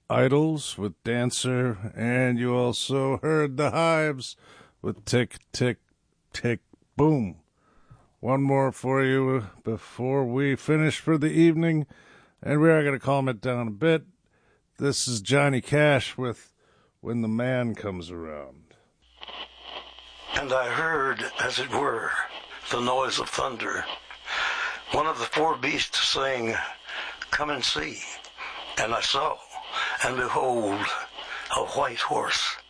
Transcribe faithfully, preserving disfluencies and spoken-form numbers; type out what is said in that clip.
Idols with Dancer, and you also heard The Hives with Tick, Tick, Tick, Boom. One more for you before we finish for the evening, and we are going to calm it down a bit. This is Johnny Cash with When the Man Comes Around. And I heard, as it were, the noise of thunder. One of the four beasts saying, "Come and see." And I saw, and behold, a white horse.